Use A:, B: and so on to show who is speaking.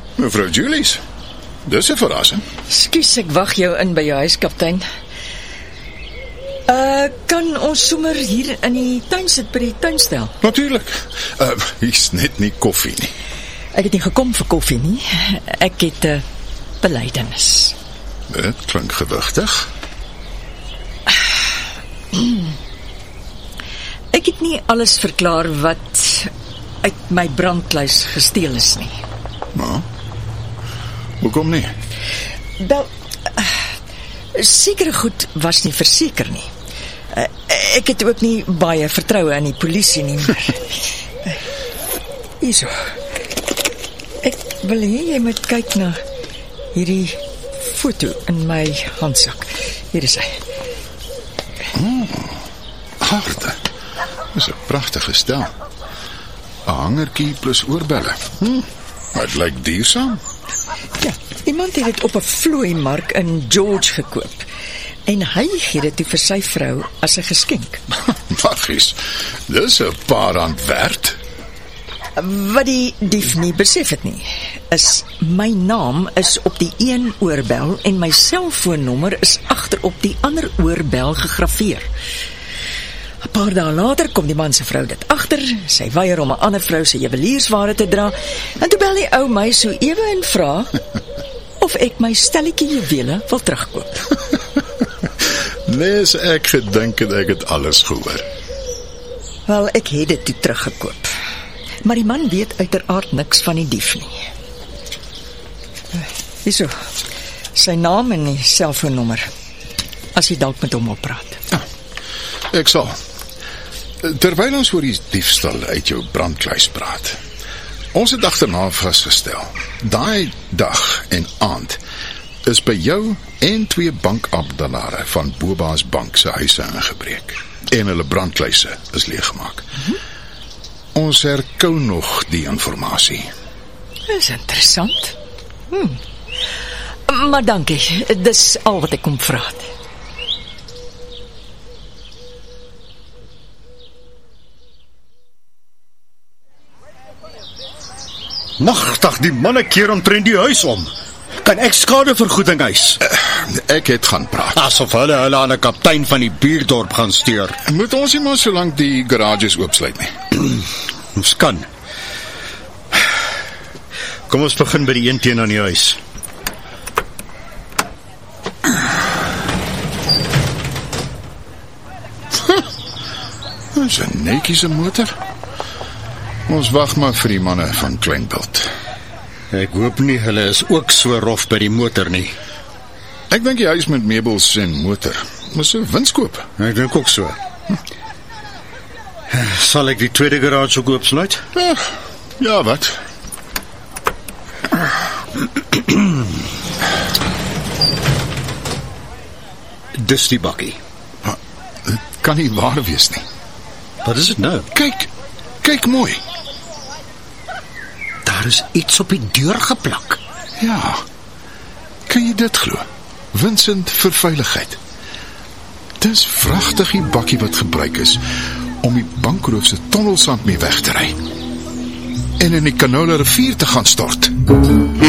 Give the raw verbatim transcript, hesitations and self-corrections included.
A: Mevrou Julies, dis 'n verrassing.
B: Skus, ek wag jou in by jou huis, kaptein. Uh, kan ons sommer hier in die tuin sit by die tuinstel?
A: Natuurlik. Uh, hier's net nie koffie nie.
B: Ek het nie gekom vir koffie nie. Ek het 'n uh, belydenis.
A: Dit klink gewigtig.
B: Ek het nie alles verklaar wat uit my brandkluis gesteel is nie.
A: Maar, hoekom nie?
B: Wel, uh, sekere goed was nie verseker nie. Uh, ek het ook nie baie vertroue in die polisie nie, maar... uh, hierso. Ek wil hê jy moet kyk na hierdie foto in my handsak. Hier is hy.
A: Oh, harde. Dis 'n pragtige stel. 'n Hangertjie plus oorbelle. Hm, dit lyk duursaam.
B: Ja, iemand het dit op 'n vlooimark in George gekoop. En hy gee dit toe vir sy vrou as 'n geskenk.
A: Magies, dis 'n paar rand werd.
B: Wat die dief nie besef het nie, is my naam is op die een oorbel en my selfoonnommer is agter op die ander oorbel gegraveer. 'n Paar dae later kom die man se vrou dit agter, sy weier om 'n ander vrou se juweliersware te dra, en toe bel die ou my so ewe en vra of ek my stelletjie juwele wil terugkoop.
A: Lees ek gedink het ek het alles gehoor.
B: Wel, ek het dit toe teruggekoop. Maar die man weet uiteraard niks van die dief nie. Hierso, sy naam en die selfoonnommer, as jy dalk met hom wil praat.
A: Ja, ek sal. Terwyl ons oor die diefstal uit jou brandkluis praat, ons het agterna vasgestel, daai dag en aand is by jou en twee bankambtenare van Boba's bank se huise ingebreek en hulle brandkluise is leeggemaak. Mm-hmm. Ons herkou nog die informasie.
B: Dis interessant. Hmm. Maar dankie, dis al wat ek kom vra het.
C: Magtig, die manne keer omtrent die huis om. Kan ek skadevergoeding eis?
A: Uh, ek het gaan praat.
C: Asof hulle hulle aan 'n kaptein van die buurdorp gaan steur.
A: Moet ons nie maar so lank die garages oopsluit nie?
C: Ons kan. Kom ons begin by die een teen aan die huis.
A: Dis 'n netjiese motor. Ons wag maar vir die manne van Kleinbult.
C: Ek hoop nie hulle is ook so rof by die motor nie.
A: Ek dink die huis met meubels en motor moes 'n winskoop.
C: Ek dink ook so. Hm. Sal ek die tweede garage ook oopsluit?
A: Ja, ja wat?
C: Dis die bakkie.
A: Maar, dit kan nie waar wees nie.
C: Wat is dit nou?
A: Kyk, kyk mooi.
C: Daar is iets op die deur geplak.
A: Ja, kan jy dit glo? Vincent vir veiligheid. Dis vragtig die bakkie wat gebruik is om die bankroof se tonnelsand mee weg te ry en in die Canola rivier te gaan stort.